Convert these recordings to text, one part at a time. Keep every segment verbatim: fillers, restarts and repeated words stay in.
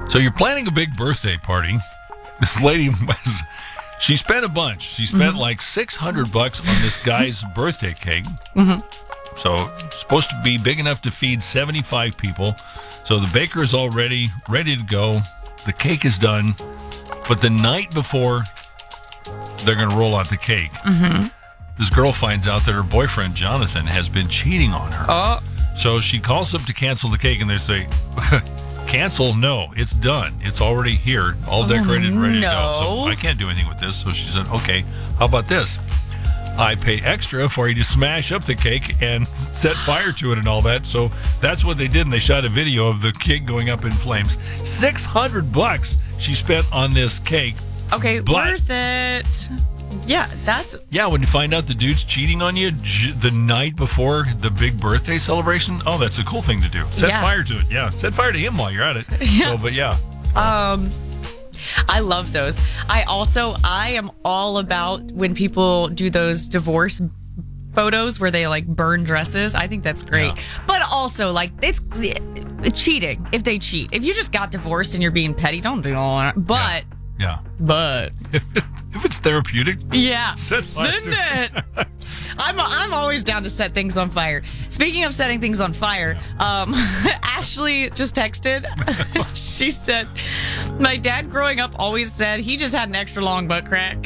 So you're planning a big birthday party. This lady was, she spent a bunch. She spent mm-hmm. like six hundred bucks on this guy's birthday cake. Mm-hmm. So it's supposed to be big enough to feed seventy-five people. So the baker is all ready, ready to go. The cake is done. But the night before they're going to roll out the cake, mm-hmm. this girl finds out that her boyfriend, Jonathan, has been cheating on her. Oh. So she calls up to cancel the cake, and they say, cancel? No, it's done. It's already here, all decorated and ready no. to go. So I can't do anything with this. So she said, okay, how about this? I pay extra for you to smash up the cake and set fire to it and all that. So that's what they did, and they shot a video of the cake going up in flames. six hundred bucks she spent on this cake. Okay, but, worth it. Yeah, that's... Yeah, when you find out the dude's cheating on you j- the night before the big birthday celebration, oh, that's a cool thing to do. Set yeah. fire to it. Yeah, set fire to him while you're at it. Yeah. So, but yeah. Um... I love those. I also, I am all about when people do those divorce photos where they like burn dresses. I think that's great. Yeah. But also, like, it's cheating if they cheat. If you just got divorced and you're being petty, don't do all that. But, yeah. yeah. but. If it's therapeutic, yeah, set fire send to it. I'm I'm always down to set things on fire. Speaking of setting things on fire, um, Ashley just texted. She said, "My dad growing up always said he just had an extra long butt crack."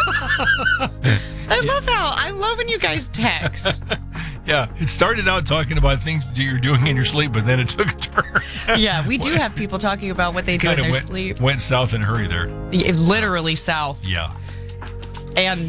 I love how I love when you guys text. Yeah, it started out talking about things you're doing in your sleep, but then it took a turn. Yeah, we do have people talking about what they do in their went, sleep. Went south in a hurry there. It, literally south. Yeah. And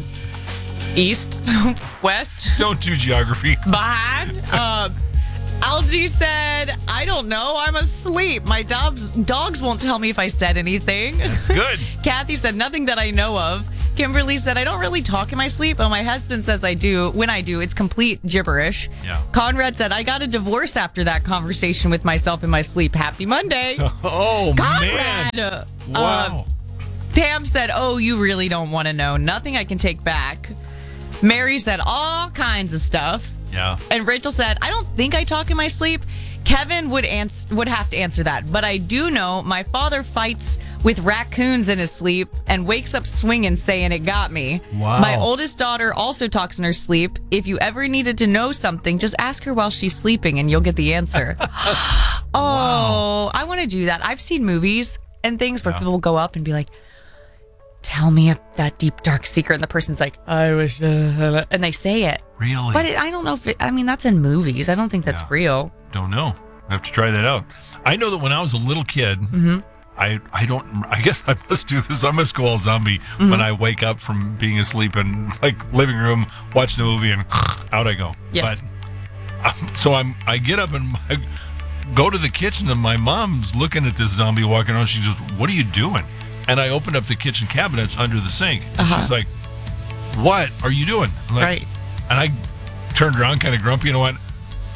east, west. Don't do geography. Behind. Um, Algie said, I don't know. I'm asleep. My dogs, dogs won't tell me if I said anything. That's good. Kathy said, nothing that I know of. Kimberly said, I don't really talk in my sleep, but my husband says I do. When I do, it's complete gibberish. Yeah. Conrad said, I got a divorce after that conversation with myself in my sleep. Happy Monday. Oh, Conrad! man. Uh, Wow. Pam said, oh, you really don't want to know. Nothing I can take back. Mary said all kinds of stuff. Yeah. And Rachel said, I don't think I talk in my sleep. Kevin would ans- would have to answer that. But I do know my father fights with raccoons in his sleep and wakes up swinging saying it got me. Wow. My oldest daughter also talks in her sleep. If you ever needed to know something, just ask her while she's sleeping and you'll get the answer. oh, wow. I want to do that. I've seen movies and things where yeah. people will go up and be like, tell me a, that deep, dark secret. And the person's like, I wish, uh, and they say it. Really? But it, I don't know if it, I mean, that's in movies. I don't think that's yeah. real. Don't know. I have to try that out. I know that when I was a little kid, mm-hmm. I I don't, I guess I must do this. I must go all zombie mm-hmm. when I wake up from being asleep and like living room, watching the movie and out I go. Yes. But, um, so I'm, I get up and I go to the kitchen and my mom's looking at this zombie walking around. She goes, what are you doing? And I opened up the kitchen cabinets under the sink. And uh-huh. she's like, what are you doing? I'm like, right. And I turned around kind of grumpy and went,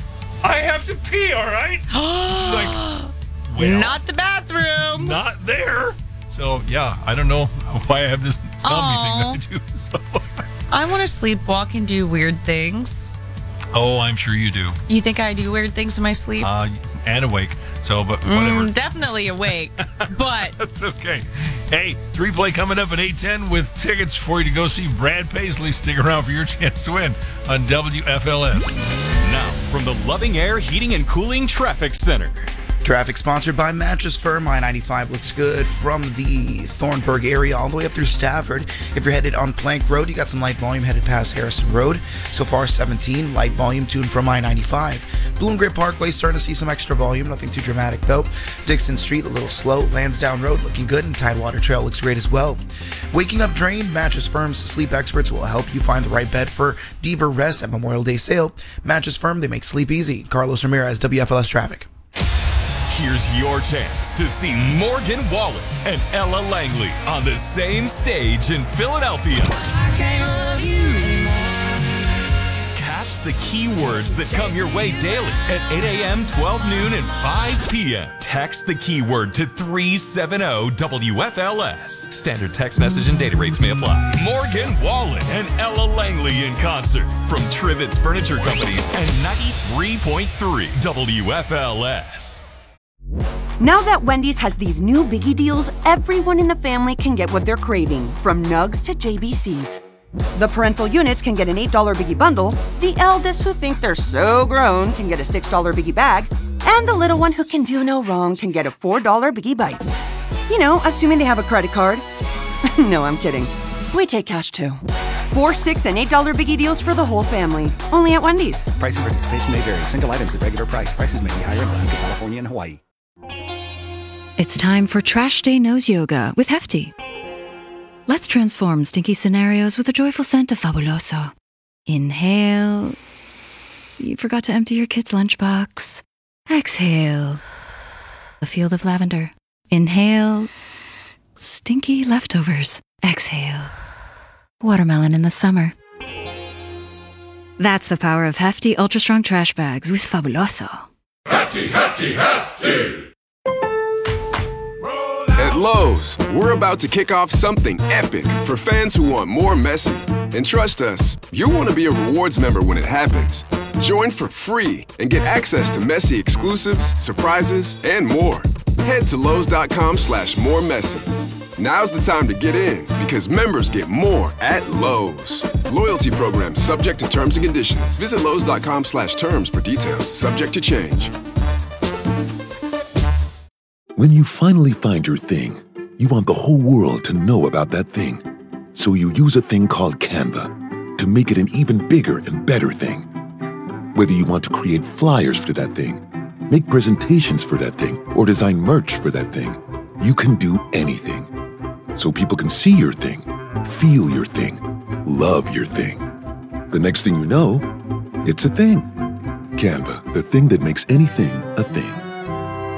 I have to pee, all right? She's like, well, not the bathroom. Not there. So, yeah, I don't know why I have this zombie Aww. thing that I do. So. I want to sleepwalk and do weird things. Oh, I'm sure you do. You think I do weird things in my sleep? Uh, and awake. So, but whatever. Mm, definitely awake, but... That's okay. Hey, three play coming up at eight ten with tickets for you to go see Brad Paisley. Stick around for your chance to win on W F L S. Now, from the Loving Air Heating and Cooling Traffic Center. Traffic sponsored by Mattress Firm. I ninety-five looks good from the Thornburg area all the way up through Stafford. If you're headed on Plank Road, you got some light volume headed past Harrison Road. So far, seventeen, light volume to and from I ninety-five. Blue and Gray Parkway starting to see some extra volume, nothing too dramatic though. Dixon Street a little slow. Lansdowne Road looking good, and Tidewater Trail looks great as well. Waking up drained, Mattress Firm's sleep experts will help you find the right bed for deeper rest at Memorial Day sale. Mattress Firm, they make sleep easy. Carlos Ramirez, W F L S Traffic. Here's your chance to see Morgan Wallen and Ella Langley on the same stage in Philadelphia. I can't love you anymore. Catch the keywords that come your way daily at eight a.m., twelve noon, and five p.m. Text the keyword to three seven zero W F L S. Standard text message and data rates may apply. Morgan Wallen and Ella Langley in concert from Trivets Furniture Companies and ninety-three point three W F L S. Now that Wendy's has these new biggie deals, everyone in the family can get what they're craving, from nugs to J B Cs. The parental units can get an eight dollar biggie bundle, the eldest who think they're so grown can get a six dollar biggie bag, and the little one who can do no wrong can get a four dollar biggie bites. You know, assuming they have a credit card. No, I'm kidding. We take cash too. Four, six, and eight dollar biggie deals for the whole family. Only at Wendy's. Price and participation may vary. Single items at regular price. Prices may be higher in Alaska, California, and Hawaii. It's time for Trash Day Nose Yoga with Hefty. Let's transform stinky scenarios with a joyful scent of Fabuloso. Inhale. You forgot to empty your kid's lunchbox. Exhale. A field of lavender. Inhale. Stinky leftovers. Exhale. Watermelon in the summer. That's the power of Hefty Ultra Strong Trash Bags with Fabuloso. Hefty, hefty, hefty! At Lowe's, we're about to kick off something epic for fans who want more messy. And trust us, you'll want to be a rewards member when it happens. Join for free and get access to messy exclusives, surprises, and more. Head to Lowe's.com slash more messy. Now's the time to get in because members get more at Lowe's. Loyalty program subject to terms and conditions. Visit Lowe's.com slash terms for details. Subject to change. When you finally find your thing, you want the whole world to know about that thing. So you use a thing called Canva to make it an even bigger and better thing. Whether you want to create flyers for that thing, make presentations for that thing, or design merch for that thing, you can do anything. So people can see your thing, feel your thing, love your thing. The next thing you know, it's a thing. Canva, the thing that makes anything a thing.